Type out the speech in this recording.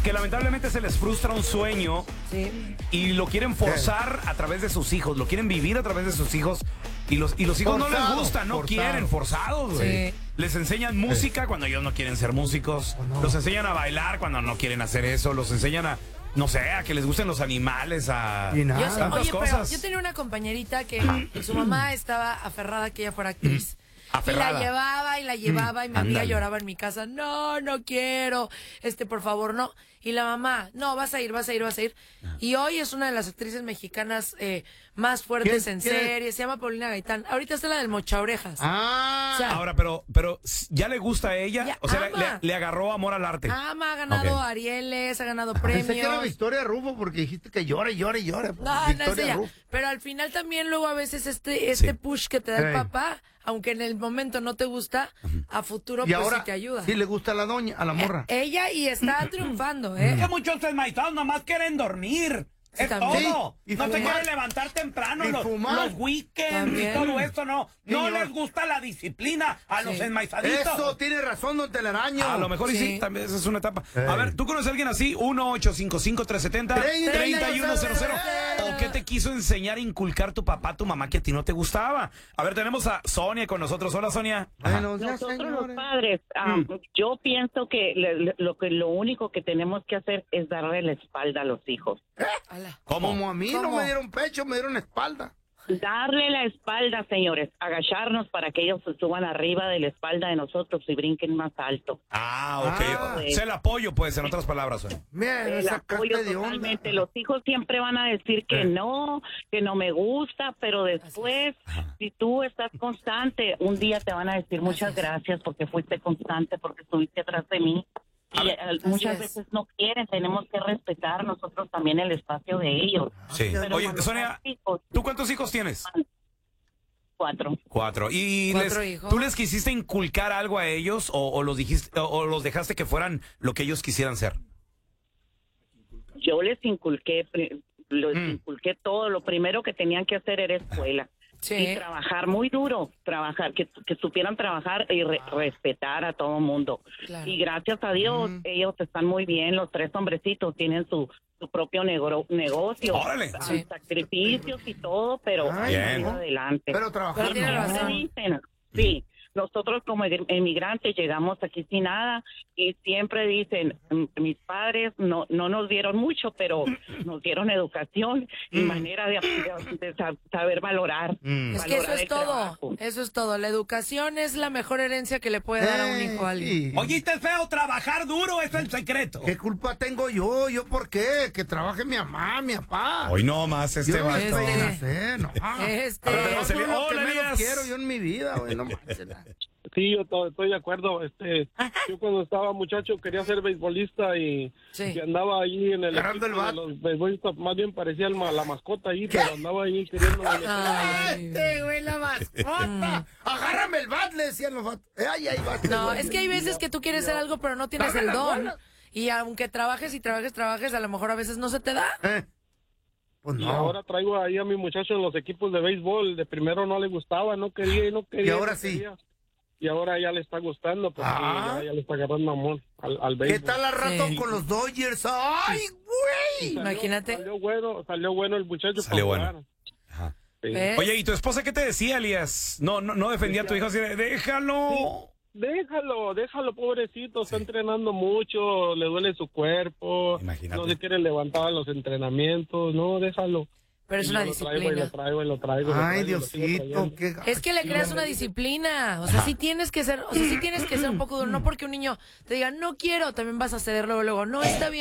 que lamentablemente se les frustra un sueño y lo quieren forzar a través de sus hijos, lo quieren vivir a través de sus hijos y los hijos no les gusta, no quieren, forzados, güey. Les enseñan música cuando ellos no quieren ser músicos, los enseñan a bailar cuando no quieren hacer eso, los enseñan a, no sé, a que les gusten los animales, a tantas cosas. Yo tenía una compañerita que su mamá estaba aferrada a que ella fuera actriz. Aferrada. Y la llevaba y mi amiga lloraba en mi casa. No quiero. Por favor, no. Y la mamá, no, vas a ir. Y hoy es una de las actrices mexicanas más fuertes en series. Se llama Paulina Gaitán. Ahorita está la del Mocha Orejas. Ahora, pero ¿ya le gusta a ella? O sea, le agarró amor al arte. Ha ganado Arieles, ha ganado premios. Pensé que era Victoria Rufo porque dijiste que llora. No es ella. Rufo. Pero al final también luego a veces este push que te da el papá, aunque en el momento no te gusta, a futuro y pues ahora, sí te ayuda. Sí le gusta a la doña, a la morra. Ella y está triunfando, Que muchos enmaizados nomás quieren dormir. Sí, es también. todo. Y no te fumar. quieren levantar temprano, Y los fumar. weekends También. y todo eso, no. No Señor. les gusta la disciplina a los enmaizaditos. Eso, tiene razón, don Telaraño. A lo mejor sí, también esa es una etapa. A ver, ¿tú conoces a alguien así? 1-855-370-3100. ¿O qué te quiso enseñar a inculcar tu papá, tu mamá, que a ti no te gustaba? A ver, tenemos a Sonia con nosotros. Hola, Sonia. Buenos días, Nosotros los señores. padres, yo pienso que lo único que tenemos que hacer es darle la espalda a los hijos. ¿Cómo? Como a mí no me dieron pecho, me dieron espalda. Darle la espalda, señores, agacharnos para que ellos se suban arriba de la espalda de nosotros y brinquen más alto. Ok. Es el apoyo, pues, en otras palabras, Sonia. Mira, El sacaste apoyo de onda. totalmente. Los hijos siempre van a decir que no me gusta, pero después, si tú estás constante, un día te van a decir muchas gracias porque fuiste constante, porque estuviste atrás de mí. Y muchas veces no quieren, tenemos que respetar nosotros también el espacio de ellos. Sí. Pero Oye, cuando Sonia, son hijos, ¿tú cuántos hijos tienes? 4. 4. ¿Y 4 hijos. tú les quisiste inculcar algo a ellos o los dijiste o los dejaste que fueran lo que ellos quisieran ser? Yo les inculqué todo. Lo primero que tenían que hacer era escuela. Y trabajar muy duro, que supieran trabajar y respetar a todo mundo. Claro. Y gracias a Dios, ellos están muy bien, los 3 hombrecitos tienen su propio negocio, ¡Órale! sacrificios y todo, pero bien. adelante. Pero trabajando. Pero tiene razón. Dicen, sí. Nosotros como emigrantes llegamos aquí sin nada y siempre dicen, mis padres no nos dieron mucho, pero nos dieron educación y manera de saber valorar. Es que eso es todo, trabajo. eso es todo. La educación es la mejor herencia que le puede dar a un hijo a alguien. Oíste, feo, trabajar duro es el secreto. ¿Qué culpa tengo yo? ¿Yo por qué? Que trabaje mi mamá, mi papá. Hoy no más Yo no vato. estoy en hacer, no. tenemos Eso es lo que Hola, menos Elías. quiero yo en mi vida, güey, no manches. Sí, yo estoy de acuerdo. Yo cuando estaba muchacho quería ser beisbolista y andaba ahí en el Agarrando equipo el bat. de los beisbolistas, más bien parecía la mascota ahí, pero andaba ahí queriendo... Güey, la mascota. Agárrame el bat, le decían los vatos. Ay, bat. No, es que hay veces que tú quieres hacer algo pero no tienes el don. Y aunque trabajes, a lo mejor a veces no se te da. Pues Y no. ahora traigo ahí a mi muchacho en los equipos de béisbol. De primero no le gustaba, no quería. Y ahora no sí. quería. Y ahora ya le está gustando porque ya le está agarrando amor al béisbol. ¿Qué tal al rato con los Dodgers? ¡Ay, güey! Imagínate. Salió bueno el muchacho. Salió para bueno. jugar. ¿Ves? Oye, ¿y tu esposa qué te decía, Elías? No defendía a tu hijo así de, déjalo. Déjalo, pobrecito, está entrenando mucho, le duele su cuerpo, Imagínate. no se quiere levantar a los entrenamientos, no, déjalo. Pero es Y una yo disciplina. Lo traigo. Ay, lo sigo Diosito, trayendo. qué Es que le creas una disciplina. O sea, sí tienes que ser un poco duro. No porque un niño te diga, no quiero, también vas a ceder luego. No, está bien.